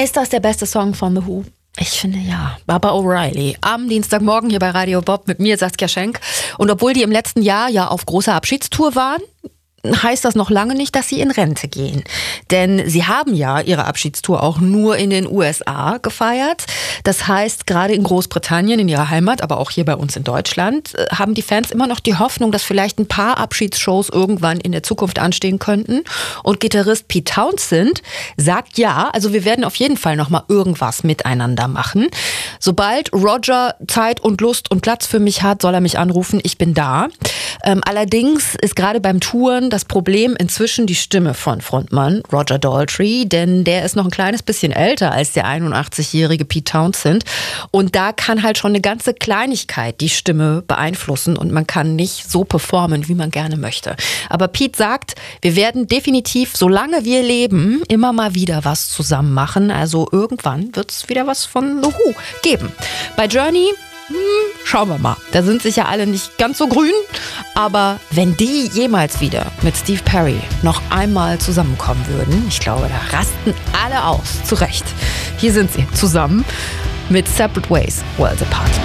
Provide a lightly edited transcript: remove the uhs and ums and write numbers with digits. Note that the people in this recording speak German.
Ist das der beste Song von The Who? Ich finde ja. Baba O'Reilly am Dienstagmorgen hier bei Radio Bob mit mir, Saskia Schenk. Und obwohl die im letzten Jahr ja auf großer Abschiedstour waren, heißt das noch lange nicht, dass sie in Rente gehen. Denn sie haben ja ihre Abschiedstour auch nur in den USA gefeiert. Das heißt, gerade in Großbritannien, in ihrer Heimat, aber auch hier bei uns in Deutschland, haben die Fans immer noch die Hoffnung, dass vielleicht ein paar Abschiedsshows irgendwann in der Zukunft anstehen könnten. Und Gitarrist Pete Townshend sagt ja, also wir werden auf jeden Fall noch mal irgendwas miteinander machen. Sobald Roger Zeit und Lust und Platz für mich hat, soll er mich anrufen. Ich bin da. Allerdings ist gerade beim Touren das Problem inzwischen die Stimme von Frontmann Roger Daltrey, denn der ist noch ein kleines bisschen älter als der 81-jährige Pete Townshend und da kann halt schon eine ganze Kleinigkeit die Stimme beeinflussen und man kann nicht so performen, wie man gerne möchte. Aber Pete sagt, wir werden definitiv, solange wir leben, immer mal wieder was zusammen machen. Also irgendwann wird es wieder was von The Who geben. Bei Journey schauen wir mal. Da sind sicher alle nicht ganz so grün, aber wenn die jemals wieder mit Steve Perry noch einmal zusammenkommen würden, ich glaube, da rasten alle aus. Zu Recht. Hier sind sie zusammen mit Separate Ways, Worlds Apart.